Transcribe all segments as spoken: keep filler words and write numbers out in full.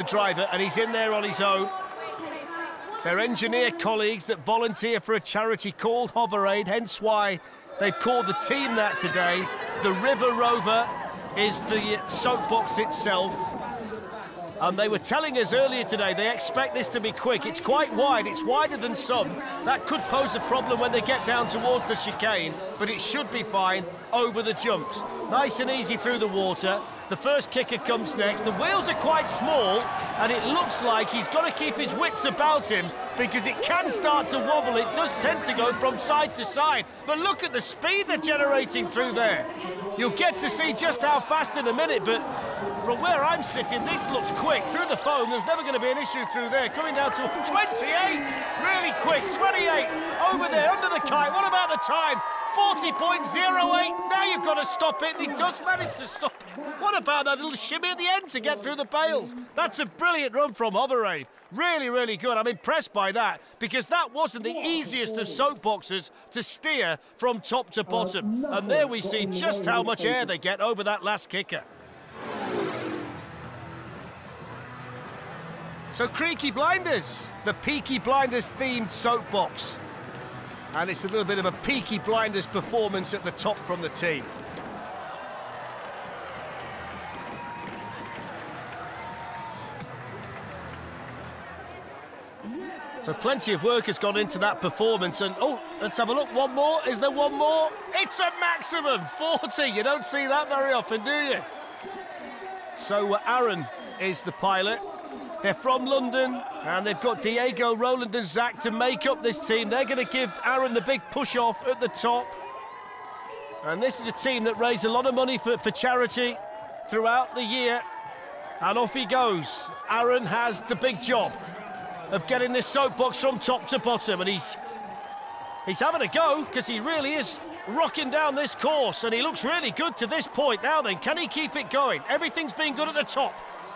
driver, and he's in there on his own. They're engineer colleagues that volunteer for a charity called Hoveraid, hence why they've called the team that today. The River Rover is the soapbox itself. And they were telling us earlier today they expect this to be quick. It's quite wide, it's wider than some. That could pose a problem when they get down towards the chicane, but it should be fine over the jumps. Nice and easy through the water. The first kicker comes next. The wheels are quite small, and it looks like he's got to keep his wits about him because it can start to wobble. It does tend to go from side to side. But look at the speed they're generating through there. You'll get to see just how fast in a minute, but from where I'm sitting, this looks quick. Through the foam, there's never going to be an issue through there. Coming down to twenty-eight, really quick. twenty-eight, over there, under the kite. What about the time? forty point oh eight. Now you've got to stop it, and he does manage to stop it. What about that little shimmy at the end to get through the bales? That's a brilliant run from Hoveraid. Really, really good. I'm impressed by that, because that wasn't the easiest of soapboxes to steer from top to bottom. And there we see just how much air they get over that last kicker. So Creaky Blinders, the Peaky Blinders themed soapbox. And it's a little bit of a Peaky Blinders performance at the top from the team. So plenty of work has gone into that performance, and oh, let's have a look, one more, is there one more? It's a maximum, forty, you don't see that very often, do you? So uh, Aaron is the pilot. They're from London, and they've got Diego, Roland and Zach to make up this team. They're going to give Aaron the big push-off at the top. And this is a team that raised a lot of money for, for charity throughout the year. And off he goes. Aaron has the big job of getting this soapbox from top to bottom, and he's he's having a go, because he really is rocking down this course, and he looks really good to this point. Now then, can he keep it going? Everything's been good at the top.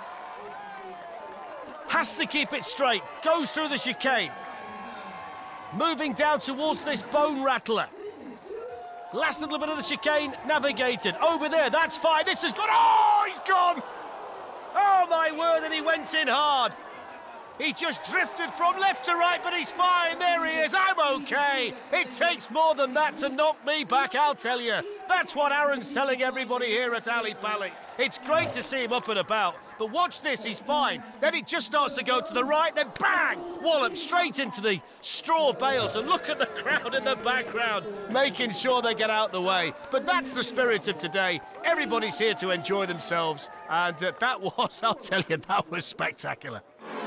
Has to keep it straight, goes through the chicane. Moving down towards this bone rattler. Last little bit of the chicane, navigated. Over there, that's fine, this has gone, oh, he's gone! Oh my word, and he went in hard. He just drifted from left to right, but he's fine. There he is. I'm okay. It takes more than that to knock me back, I'll tell you. That's what Aaron's telling everybody here at Ali Pali. It's great to see him up and about, but watch this, he's fine. Then it just starts to go to the right, then bang! Wallop straight into the straw bales, and look at the crowd in the background, making sure they get out the way. But that's the spirit of today. Everybody's here to enjoy themselves, and uh, that was, I'll tell you, that was spectacular.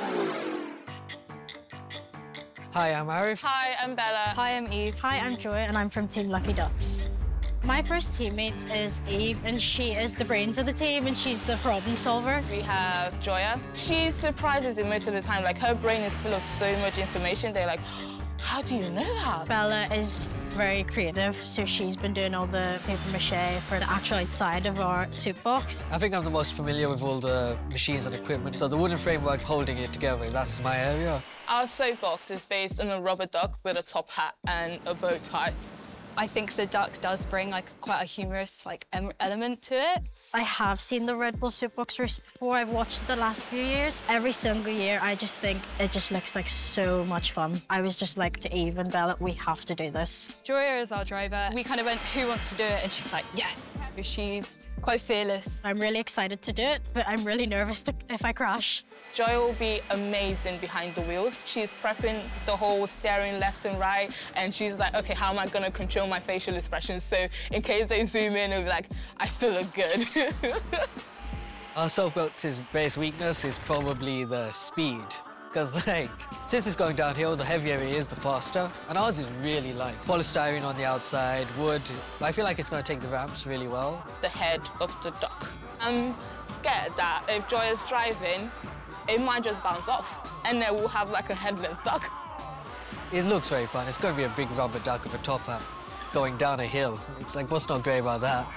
Hi, I'm Arif. Hi, I'm Bella. Hi, I'm Eve. Hi, I'm Joy, and I'm from Team Lucky Ducks. My first teammate is Eve, and she is the brains of the team, and she's the problem solver. We have Joya. She surprises you most of the time. Like, her brain is full of so much information. They're like, how do you know that? Bella is very creative, so she's been doing all the papier-mâché for the actual outside of our soup box. I think I'm the most familiar with all the machines and equipment, so the wooden framework holding it together, that's my area. Our soapbox is based on a rubber duck with a top hat and a bow tie. I think the duck does bring like quite a humorous like em element to it. I have seen the Red Bull Soapbox race before. I've watched it the last few years. Every single year, I just think it just looks like so much fun. I was just like to Eve and Bella, we have to do this. Joya is our driver. We kind of went, who wants to do it? And she was like, yes. She's quite fearless. I'm really excited to do it, but I'm really nervous to, if I crash. Joy will be amazing behind the wheels. She's prepping the whole steering left and right, and she's like, okay, how am I gonna control my facial expressions? So in case they zoom in, it'll be like, I still look good. Our soapbox's base weakness is probably the speed. Because, like, since it's going downhill, the heavier it is, the faster. And ours is really light. Polystyrene on the outside, wood. I feel like it's going to take the ramps really well. The head of the duck. I'm scared that if Joy is driving, it might just bounce off, and then we'll have, like, a headless duck. It looks very fun. It's going to be a big rubber duck with a top hat going down a hill. It's like, what's not great about that?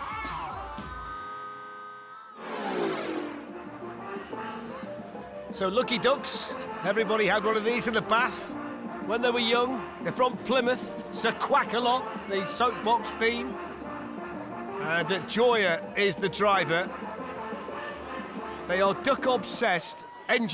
So Lucky Ducks, everybody had one of these in the bath when they were young. They're from Plymouth, Sir Quack-a-Lot, the soapbox theme. And uh, Joya is the driver. They are duck-obsessed.